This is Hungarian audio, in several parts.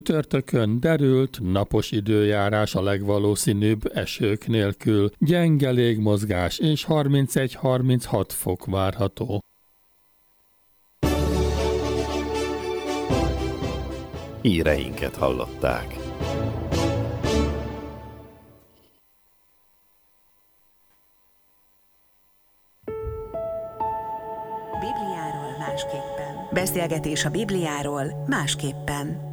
Csütörtökön derült, napos időjárás a legvalószínűbb esők nélkül, gyenge légmozgás és 31-36 fok várható. Híreinket hallották. Bibliáról másképpen. Beszélgetés a Bibliáról másképpen.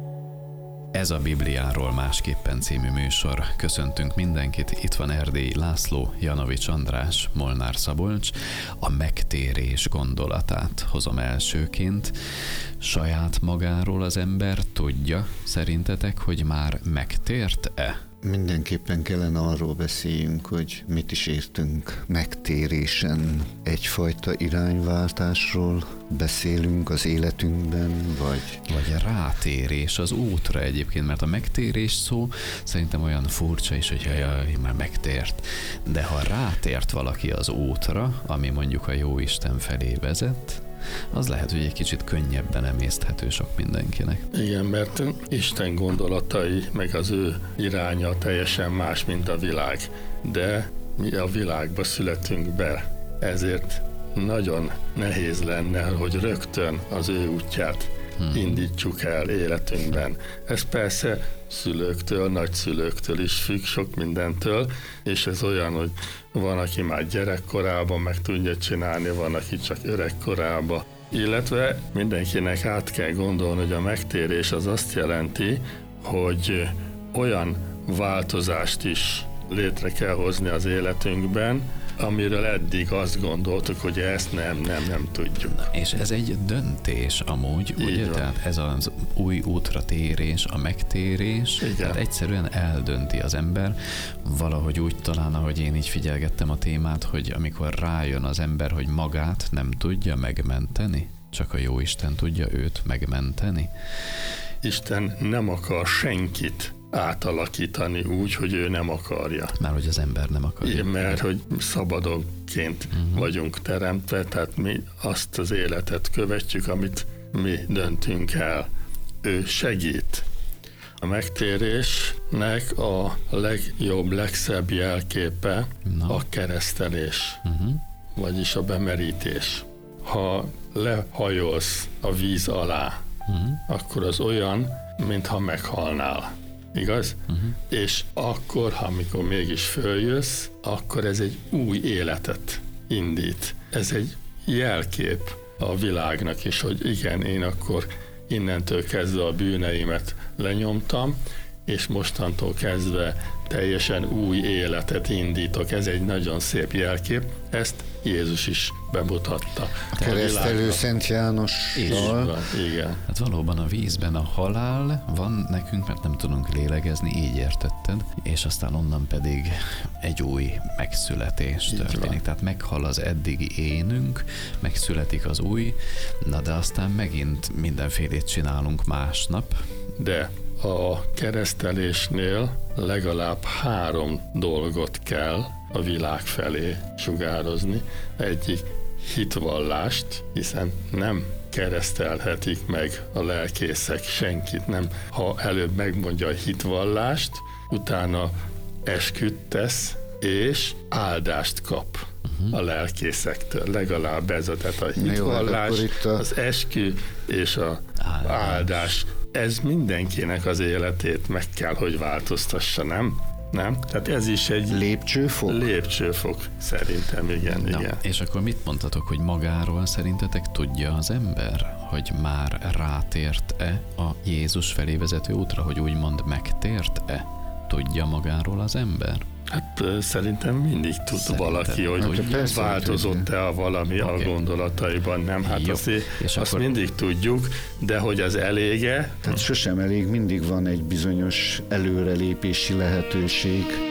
Ez a Bibliáról másképpen című műsor. Köszöntünk mindenkit, itt van Erdélyi László, Janovics András, Molnár Szabolcs. A megtérés gondolatát hozom elsőként. Saját magáról az ember tudja szerintetek, hogy már megtért-e? Mindenképpen kellene arról beszéljünk, hogy mit is értünk megtérésen. Egyfajta irányváltásról beszélünk az életünkben, Vagy rátérés az útra egyébként, mert a megtérés szó szerintem olyan furcsa is, hogy jaj, már megtért. De ha rátért valaki az útra, ami mondjuk a Jóisten felé vezet, az lehet, hogy egy kicsit könnyebben emészthető sok mindenkinek. Igen, mert Isten gondolatai, meg az ő iránya teljesen más, mint a világ. De mi a világba születünk be, ezért nagyon nehéz lenne, hogy rögtön az ő útját indítsuk el életünkben. Ez persze szülőktől, nagyszülőktől is függ, sok mindentől, és ez olyan, hogy van, aki már gyerekkorában meg tudja csinálni, van, aki csak öregkorában. Illetve mindenkinek át kell gondolni, hogy a megtérés az azt jelenti, hogy olyan változást is létre kell hozni az életünkben, amiről eddig azt gondoltuk, hogy ezt nem tudjuk. És ez egy döntés amúgy, ugye? Tehát ez az új útra térés, a megtérés. Igen. Tehát egyszerűen eldönti az ember. Valahogy úgy talán, ahogy én így figyelgettem a témát, hogy amikor rájön az ember, hogy magát nem tudja megmenteni, csak a Jóisten tudja őt megmenteni. Isten nem akar senkit átalakítani úgy, hogy ő nem akarja. Már hogy az ember nem akarja. Igen, mert hogy szabadonként vagyunk teremtve, tehát mi azt az életet követjük, amit mi döntünk el. Ő segít. A megtérésnek a legjobb, legszebb jelképe a keresztelés, vagyis a bemerítés. Ha lehajolsz a víz alá, akkor az olyan, mintha meghalnál. Igaz? És akkor, amikor mégis följössz, akkor ez egy új életet indít. Ez egy jelkép a világnak is, hogy igen, én akkor innentől kezdve a bűneimet lenyomtam, és mostantól kezdve teljesen új életet indítok. Ez egy nagyon szép jelkép, ezt Jézus is bemutatta. A keresztelő Szent János. Igen. Hát valóban a vízben a halál van nekünk, mert nem tudunk lélegezni, így értetted, és aztán onnan pedig egy új megszületés történik. Tehát meghal az eddigi énünk, megszületik az új, na de aztán megint mindenfélét csinálunk másnap. De a keresztelésnél legalább 3 dolgot kell a világ felé sugározni. Egyik hitvallást, hiszen nem keresztelhetik meg a lelkészek senkit, nem. Ha előbb megmondja a hitvallást, utána esküt tesz, és áldást kap a lelkészektől. Legalább ez tehát a hitvallás, az eskü és az áldás. Ez mindenkinek az életét meg kell, hogy változtassa, nem? Tehát ez is egy lépcsőfok? Lépcsőfok, szerintem, igen. És akkor mit mondhatok, hogy magáról szerintetek tudja az ember, hogy már rátért-e a Jézus felé vezető útra, hogy úgymond megtért-e? Tudja magáról az ember? Hát szerintem mindig tud valaki, hogy változott-e valami a gondolataiban, nem? Hát azt mindig tudjuk, de hogy az elége? Tehát sosem elég, mindig van egy bizonyos előrelépési lehetőség.